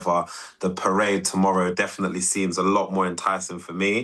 the parade tomorrow definitely seems a lot more enticing for me.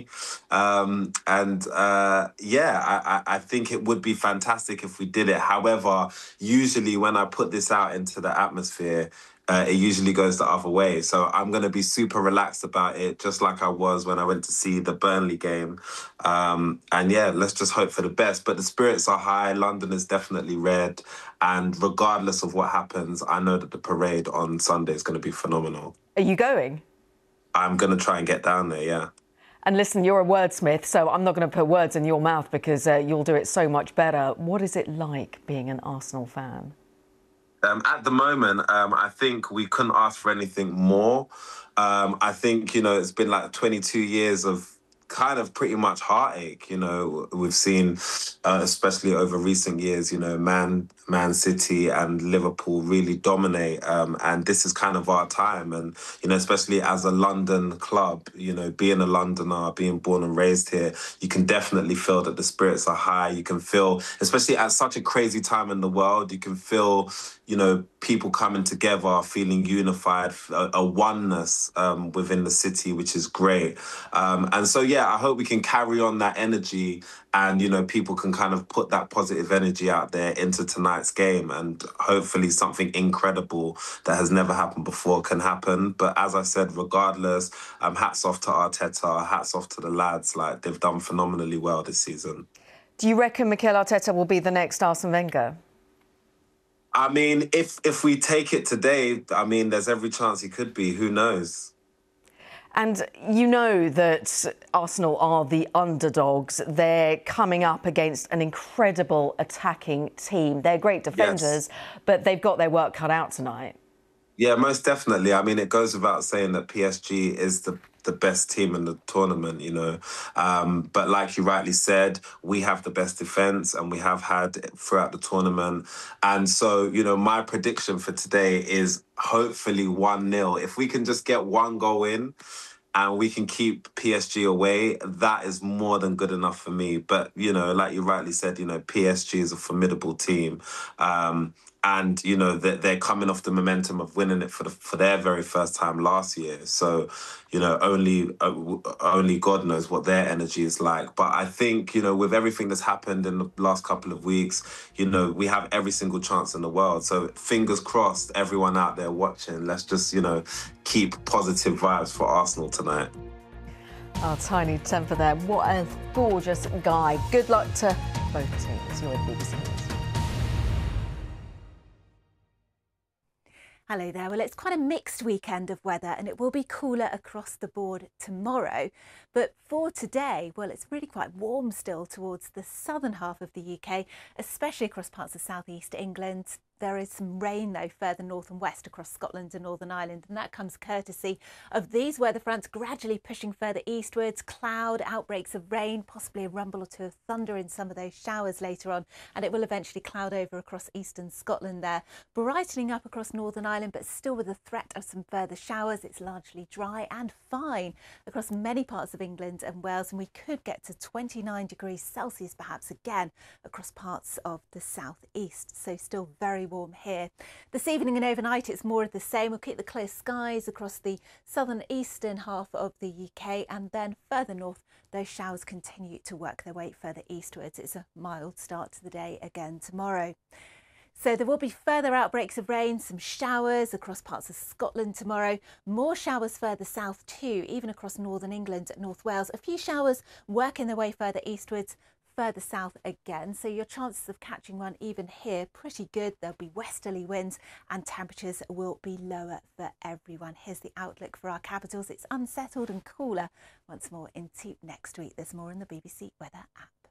Yeah, I think it would be fantastic if we did it. However, usually when I put this out into the atmosphere, it usually goes the other way. So I'm going to be super relaxed about it, just like I was when I went to see the Burnley game. And yeah, let's just hope for the best. But the spirits are high. London is definitely red. And regardless of what happens, I know that the parade on Sunday is going to be phenomenal. Are you going? I'm going to try and get down there, yeah. And listen, you're a wordsmith, so I'm not going to put words in your mouth because you'll do it so much better. What is it like being an Arsenal fan? At the moment, I think we couldn't ask for anything more. I think, it's been like 22 years of kind of pretty much heartache. We've seen, especially over recent years, Man City and Liverpool really dominate. And this is kind of our time. And, especially as a London club, being a Londoner, being born and raised here, you can definitely feel that the spirits are high. You can feel, especially at such a crazy time in the world, you can feel, people coming together, feeling unified, a oneness within the city, which is great. And so, yeah, I hope we can carry on that energy and, people can kind of put that positive energy out there into tonight's game. And hopefully something incredible that has never happened before can happen. But as I said, regardless, hats off to Arteta, hats off to the lads. Like, they've done phenomenally well this season. Do you reckon Mikel Arteta will be the next Arsene Wenger? I mean, if we take it today, I mean, there's every chance he could be. Who knows? And you know that Arsenal are the underdogs. They're coming up against an incredible attacking team. They're great defenders, but they've got their work cut out tonight. Yeah, most definitely. I mean, it goes without saying that PSG is the best team in the tournament, But like you rightly said, we have the best defense and we have had throughout the tournament. And so, my prediction for today is hopefully 1-0. If we can just get one goal in and we can keep PSG away, that is more than good enough for me. But, like you rightly said, PSG is a formidable team. And they're coming off the momentum of winning it for their very first time last year. So, only God knows what their energy is like. But I think with everything that's happened in the last couple of weeks, we have every single chance in the world. So fingers crossed, everyone out there watching. Let's just keep positive vibes for Arsenal tonight. Our tiny temper there. What a gorgeous guy. Good luck to both teams. You're with BBC News. Hello there. Well, it's quite a mixed weekend of weather and it will be cooler across the board tomorrow. But for today, well, it's really quite warm still towards the southern half of the UK, especially across parts of southeast England. There is some rain, though, further north and west across Scotland and Northern Ireland, and that comes courtesy of these weather fronts gradually pushing further eastwards, cloud, outbreaks of rain, possibly a rumble or two of thunder in some of those showers later on, and it will eventually cloud over across eastern Scotland there, brightening up across Northern Ireland, but still with a threat of some further showers. It's largely dry and fine across many parts of England and Wales, and we could get to 29 degrees Celsius perhaps again across parts of the southeast, so still very warm here. This evening and overnight it's more of the same. We'll keep the clear skies across the southern eastern half of the UK, and then further north those showers continue to work their way further eastwards. It's a mild start to the day again tomorrow. So there will be further outbreaks of rain, some showers across parts of Scotland tomorrow, more showers further south too, even across northern England and North Wales. A few showers working their way further eastwards, further south again, so your chances of catching one even here pretty good. There'll be westerly winds and temperatures will be lower for everyone. Here's the outlook for our capitals. It's unsettled and cooler once more into next week. There's more in the BBC Weather app.